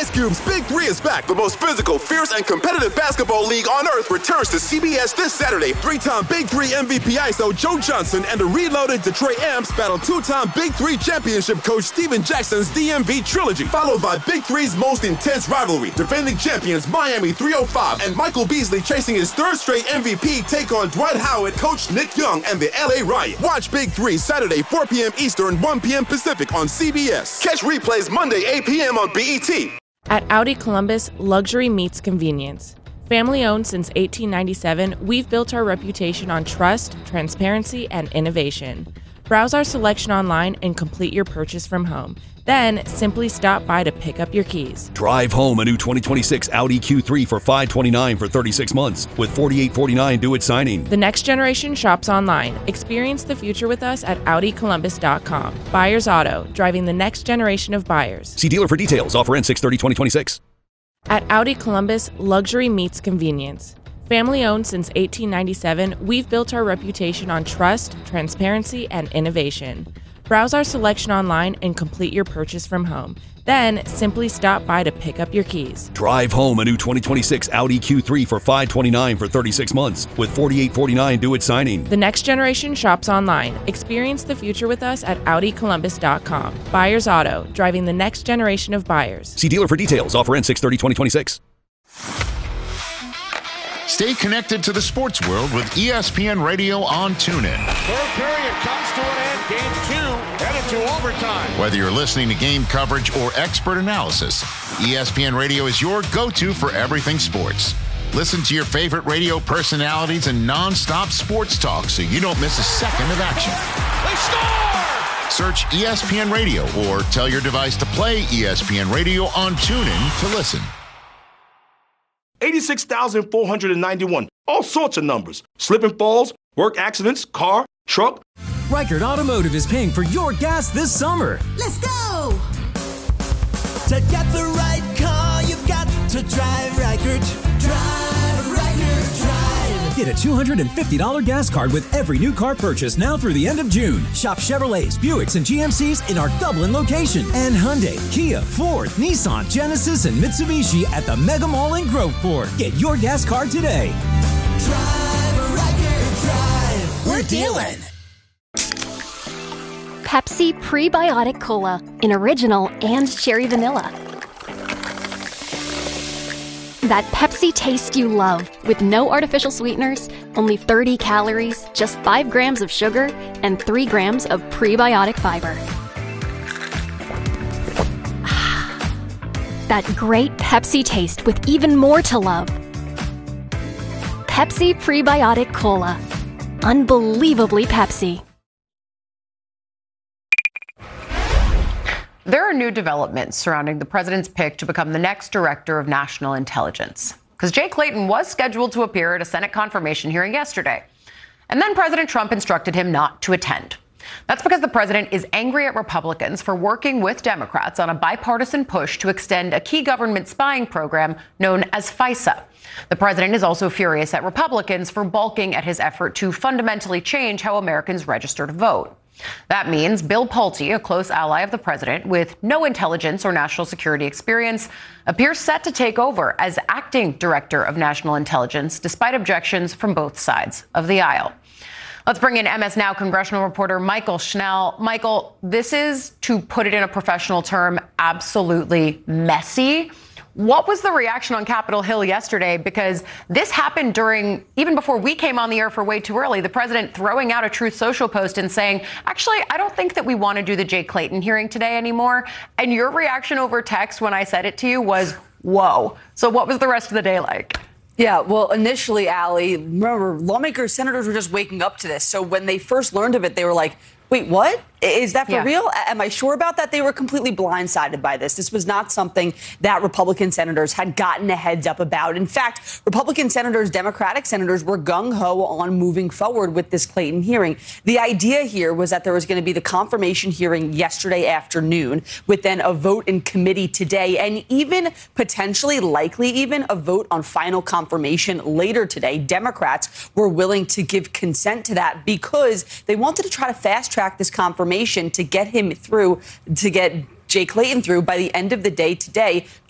Ice Cube's Big Three is back. The most physical, fierce, and competitive basketball league on earth returns to CBS this Saturday. Three-time Big Three MVP ISO Joe Johnson and the reloaded Detroit Amps battle two-time Big Three championship coach Steven Jackson's DMV trilogy, followed by Big Three's most intense rivalry. Defending champions Miami 305 and Michael Beasley chasing his third straight MVP take on Dwight Howard, coach Nick Young, and the LA Riot. Watch Big Three Saturday, 4 p.m. Eastern, 1 p.m. Pacific on CBS. Catch replays Monday, 8 p.m. on BET. At Audi Columbus, luxury meets convenience. Family owned since 1897, we've built our reputation on trust, transparency, and innovation. Browse our selection online and complete your purchase from home. Then, simply stop by to pick up your keys. Drive home a new 2026 Audi Q3 for $529 for 36 months with $4,849 due at signing. The next generation shops online. Experience the future with us at AudiColumbus.com. Buyers Auto, driving the next generation of buyers. See dealer for details. Offer ends 6/30/2026. At Audi Columbus, luxury meets convenience. Family owned since 1897, we've built our reputation on trust, transparency, and innovation. Browse our selection online and complete your purchase from home. Then, simply stop by to pick up your keys. Drive home a new 2026 Audi Q3 for $529 for 36 months with $4,849 due at signing. The next generation shops online. Experience the future with us at AudiColumbus.com. Buyers Auto, driving the next generation of buyers. See dealer for details. Offer ends 6/30/2026. Stay connected to the sports world with ESPN Radio on TuneIn. Third period comes to an end. Game 2 headed to overtime. Whether you're listening to game coverage or expert analysis, ESPN Radio is your go-to for everything sports. Listen to your favorite radio personalities and non-stop sports talk so you don't miss a second of action. They score! Search ESPN Radio or tell your device to play ESPN Radio on TuneIn to listen. 86,491. All sorts of numbers. Slip and falls, work accidents, car, truck. Reichert Automotive is paying for your gas this summer. Let's go! To get the right car, you've got to drive Reichert. Drive Reichert, drive. Get a $250 gas card with every new car purchase now through the end of June. Shop Chevrolets, Buicks, and GMCs in our Dublin location. And Hyundai, Kia, Ford, Nissan, Genesis, and Mitsubishi at the Mega Mall in Groveport. Get your gas card today. Drive Reichert, drive. We're dealing. Pepsi Prebiotic Cola in original and cherry vanilla. That Pepsi taste you love with no artificial sweeteners, only 30 calories, just 5 grams of sugar, and 3 grams of prebiotic fiber. That great Pepsi taste with even more to love. Pepsi Prebiotic Cola. Unbelievably Pepsi. There are new developments surrounding the president's pick to become the next director of national intelligence. Because Jay Clayton was scheduled to appear at a Senate confirmation hearing yesterday. And then President Trump instructed him not to attend. That's because the president is angry at Republicans for working with Democrats on a bipartisan push to extend a key government spying program known as FISA. The president is also furious at Republicans for balking at his effort to fundamentally change how Americans register to vote. That means Bill Pulte, a close ally of the president with no intelligence or national security experience, appears set to take over as acting director of national intelligence, despite objections from both sides of the aisle. Let's bring in MS Now congressional reporter Michael Schnell. Michael, this is, to put it in a professional term, absolutely messy. What was the reaction on Capitol Hill yesterday? Because this happened even before we came on the air for Way Too Early, the president throwing out a Truth Social post and saying, actually, I don't think that we want to do the Jay Clayton hearing today anymore. And your reaction over text when I said it to you was, whoa. So what was the rest of the day like? Yeah, well, initially, Allie, remember, lawmakers, senators were just waking up to this. So when they first learned of it, they were like, wait, what? Is that for real? Am I sure about that? They were completely blindsided by this. This was not something that Republican senators had gotten a heads up about. In fact, Republican senators, Democratic senators were gung-ho on moving forward with this Clayton hearing. The idea here was that there was going to be the confirmation hearing yesterday afternoon with then a vote in committee today and even potentially, likely even, a vote on final confirmation later today. Democrats were willing to give consent to that because they wanted to try to fast-track this confirmation to get him through, to get Jay Clayton through by the end of the day today